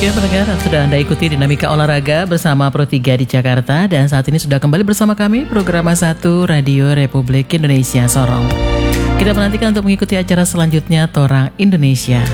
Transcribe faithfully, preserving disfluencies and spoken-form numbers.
Oke pendengar, sudah Anda ikuti dinamika olahraga bersama Pro tiga di Jakarta. Dan saat ini sudah kembali bersama kami Program satu Radio Republik Indonesia Sorong. Kita menantikan untuk mengikuti acara selanjutnya Torang Indonesia.